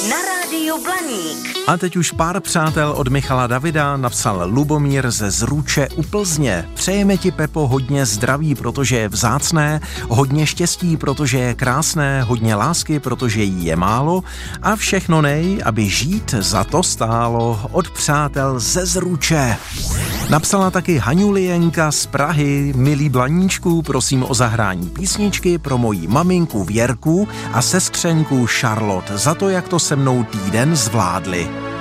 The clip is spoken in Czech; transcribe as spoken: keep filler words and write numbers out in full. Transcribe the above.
na rádiu Blaník. A teď už pár přátel od Michala Davida, napsal Lubomír ze Zruče u Plzně. Přejeme ti, Pepo, hodně zdraví, protože je vzácné, hodně štěstí, protože je krásné, hodně lásky, protože jí je málo a všechno nej, aby žít za to stálo, od přátel ze Zruče. Napsala taky Haňulienka z Prahy. Milí Blaníčku, prosím o zahrání písničky pro moji maminku Věrku a sestřenku Charlotte za to, jak to se mnou týden zvládli.